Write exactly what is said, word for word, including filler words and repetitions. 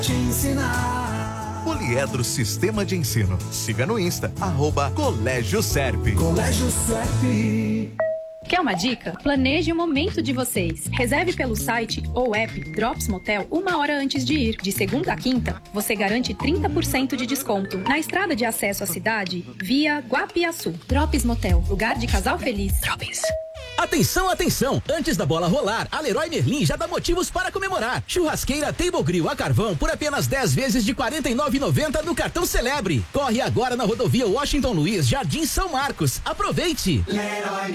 Te ensinar. Poliedro Sistema de Ensino. Siga no Insta, arroba Colégio Serp. Colégio Serp. Quer uma dica? Planeje o momento de vocês. Reserve pelo site ou app Drops Motel uma hora antes de ir. De segunda a quinta, você garante trinta por cento de desconto na estrada de acesso à cidade via Guapiaçu. Drops Motel, lugar de casal feliz. Drops. Atenção, atenção! Antes da bola rolar, a Leroy Merlin já dá motivos para comemorar. Churrasqueira Table Grill a carvão por apenas dez vezes de quarenta e nove reais e noventa centavos no cartão Celebre. Corre agora na rodovia Washington Luiz, Jardim São Marcos. Aproveite! Leroy